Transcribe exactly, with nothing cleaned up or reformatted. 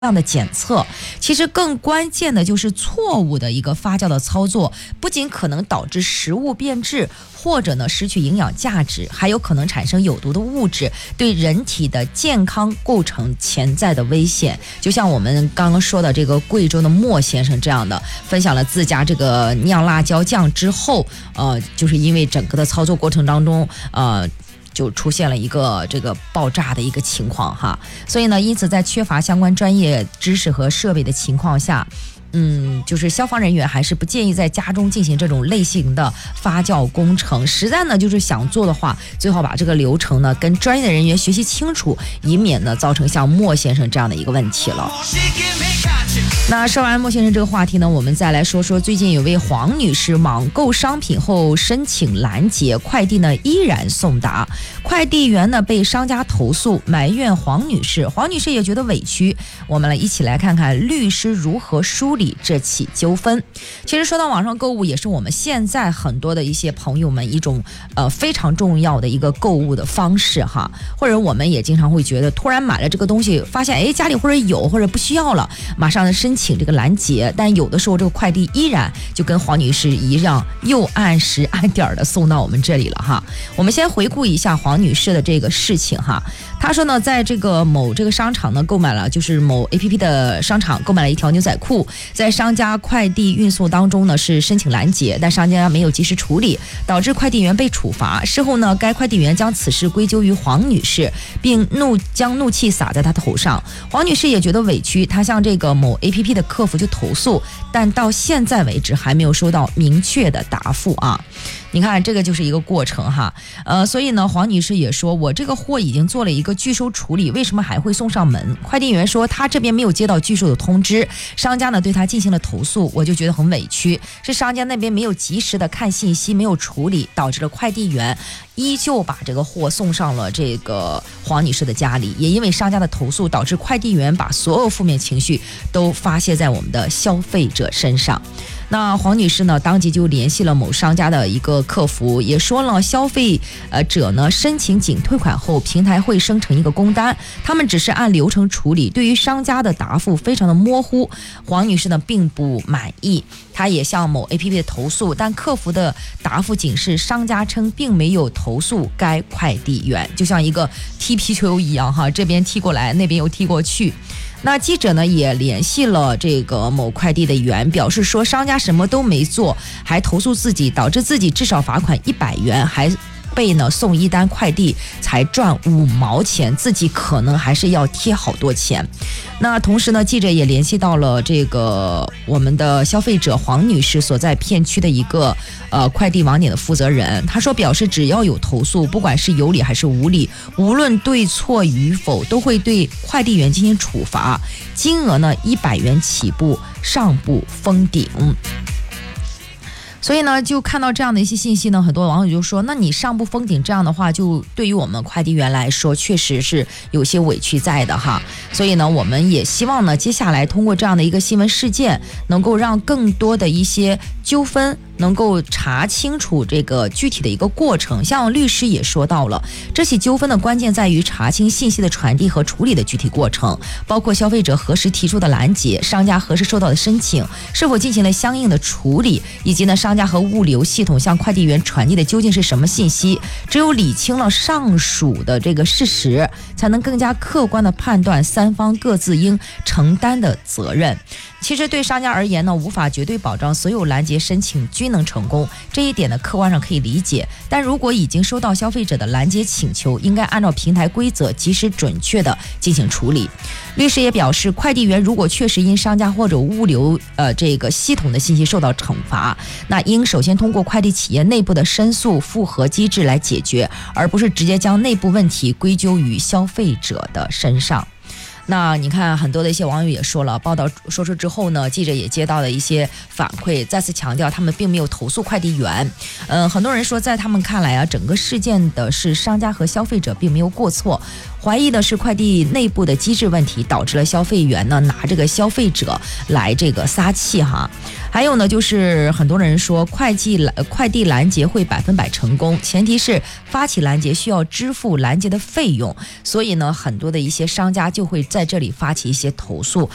样的检测，其实更关键的就是错误的一个发酵的操作，不仅可能导致食物变质，或者呢失去营养价值，还有可能产生有毒的物质，对人体的健康构成潜在的危险。就像我们刚刚说的这个贵州的莫先生这样的，分享了自家这个酿辣椒酱之后，呃，就是因为整个的操作过程当中，呃。就出现了一个这个爆炸的一个情况哈，所以呢，因此在缺乏相关专业知识和设备的情况下，嗯，就是消防人员还是不建议在家中进行这种类型的发酵工程。实在呢，就是想做的话，最好把这个流程呢跟专业的人员学习清楚，以免呢造成像莫先生这样的一个问题了。那说完莫先生这个话题呢，我们再来说说最近有位黄女士网购商品后申请拦截，快递呢依然送达，快递员呢被商家投诉，埋怨黄女士，黄女士也觉得委屈。我们来一起来看看律师如何梳理这起纠纷。其实说到网上购物，也是我们现在很多的一些朋友们一种呃非常重要的一个购物的方式哈，或者我们也经常会觉得突然买了这个东西，发现哎家里或者有或者不需要了，马上的申请这个拦截，但有的时候这个快递依然就跟黄女士一样，又按时按点的送到我们这里了哈。我们先回顾一下黄女士的这个事情哈。她说呢，在这个某这个商场呢购买了，就是某 A P P 的商场购买了一条牛仔裤，在商家快递运送当中呢是申请拦截，但商家没有及时处理，导致快递员被处罚。事后呢，该快递员将此事归咎于黄女士，并怒将怒气撒在她头上。黄女士也觉得委屈，她向这个某 A P P 的客服就投诉，但到现在为止还没有收到明确的答复啊。你看这个就是一个过程哈，呃，所以呢，黄女士也说，我这个货已经做了一个拒收处理，为什么还会送上门？快递员说他这边没有接到拒收的通知，商家呢对他进行了投诉，我就觉得很委屈，是商家那边没有及时的看信息，没有处理，导致了快递员依旧把这个货送上了这个黄女士的家里，也因为商家的投诉，导致快递员把所有负面情绪都发泄在我们的消费者身上。那黄女士呢，当即就联系了某商家的一个客服，也说了消费呃者呢申请仅退款后，平台会生成一个工单，他们只是按流程处理，对于商家的答复非常的模糊。黄女士呢并不满意，她也向某 A P P 的投诉，但客服的答复仅是商家称并没有投诉该快递员，就像一个踢皮球一样哈，这边踢过来，那边又踢过去。那记者呢也联系了这个某快递的员，表示说商家什么都没做，还投诉自己，导致自己至少罚款一百元，还被呢送一单快递才赚五毛钱，自己可能还是要贴好多钱。那同时呢，记者也联系到了这个我们的消费者黄女士所在片区的一个呃快递网点的负责人，他说表示只要有投诉，不管是有理还是无理，无论对错与否，都会对快递员进行处罚，金额呢一百元起步，上不封顶。所以呢，就看到这样的一些信息呢，很多网友就说，那你上不封顶这样的话，就对于我们快递员来说，确实是有些委屈在的哈。所以呢，我们也希望呢，接下来通过这样的一个新闻事件，能够让更多的一些纠纷能够查清楚这个具体的一个过程。像律师也说到了，这起纠纷的关键在于查清信息的传递和处理的具体过程，包括消费者何时提出的拦截，商家何时收到的申请，是否进行了相应的处理，以及呢商家和物流系统向快递员传递的究竟是什么信息。只有理清了上述的这个事实，才能更加客观的判断三方各自应承担的责任。其实对商家而言呢，无法绝对保障所有拦截申请均能成功，这一点呢客观上可以理解，但如果已经收到消费者的拦截请求，应该按照平台规则及时准确的进行处理。律师也表示，快递员如果确实因商家或者物流呃这个系统的信息受到惩罚，那应首先通过快递企业内部的申诉复核机制来解决，而不是直接将内部问题归咎于消费者的身上。那你看，很多的一些网友也说了，报道说出之后呢，记者也接到了一些反馈，再次强调他们并没有投诉快递员。嗯、呃，很多人说，在他们看来啊，整个事件的是商家和消费者并没有过错，怀疑的是快递内部的机制问题，导致了消费员呢拿这个消费者来这个撒气哈。还有呢，就是很多人说快递快递拦截会百分百成功，前提是发起拦截需要支付拦截的费用，所以呢，很多的一些商家就会在这里发起一些投诉，